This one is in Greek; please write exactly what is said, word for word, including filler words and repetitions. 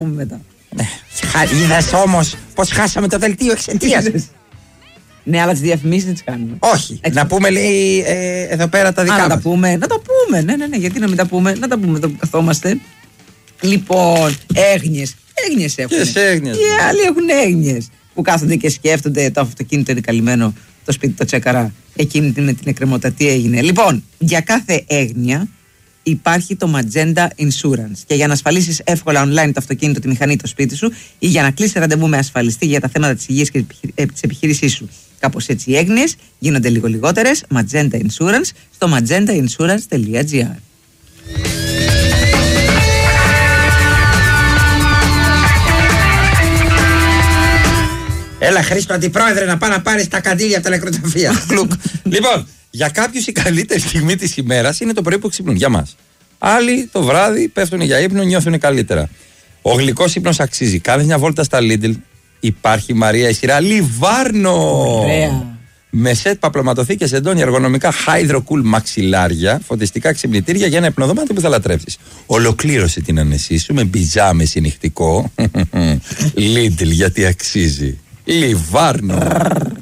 μετά. Είδες όμως πως χάσαμε το δελτίο εξαιτίας. Ναι, αλλά τις διαφημίσεις δεν τις κάνουμε. Όχι. Έτσι. Να πούμε, λέει, ε, εδώ πέρα τα δικά μας. Να τα πούμε. Να τα πούμε. Ναι, ναι, ναι. Γιατί να μην τα πούμε. Να τα πούμε εδώ που καθόμαστε. Λοιπόν, έγνοιες. Έγνοιες έχουν. Ποιες έγνοιες. Οι άλλοι έχουν έγνοιες. Που κάθονται και σκέφτονται το αυτοκίνητο είναι καλυμμένο, το σπίτι το τσέκαρα. Εκείνη με την εκκρεμότητα τι έγινε. Λοιπόν, για κάθε έγνοια υπάρχει το Magenta Insurance. Και για να ασφαλίσεις εύκολα online το αυτοκίνητο, τη μηχανή, το σπίτι σου, ή για να κλείσεις ραντεβού με ασφαλιστή για τα θέματα της υγείας και της επιχείρησής σου. Κάπως έτσι οι έγνοιες γίνονται λίγο λιγότερες. Magenta Insurance στο magenta insurance τελεία gr. Έλα, Χρήστο, αντιπρόεδρε, να πάει να πάρει τα καντήλια από τα νεκροταφεία. Λοιπόν, για κάποιους η καλύτερη στιγμή της ημέρας είναι το πρωί που ξυπνούν. Για μας. Άλλοι το βράδυ πέφτουν για ύπνο, νιώθουν καλύτερα. Ο γλυκός ύπνος αξίζει. Κάνεις μια βόλτα στα Lidl. Υπάρχει, Μαρία, η σειρά Λιβάρνο. Ωραία. Με σετ παπλωματοθήκες εντόνια εργονομικά Hydro Cool μαξιλάρια, φωτιστικά ξυπνητήρια για ένα υπνοδωμάτιο που θα λατρεύσεις. Ολοκλήρωσε την ανεσή σου με μπιζάμε συνυχτικό. Lidl, γιατί αξίζει. Λιβάρνο.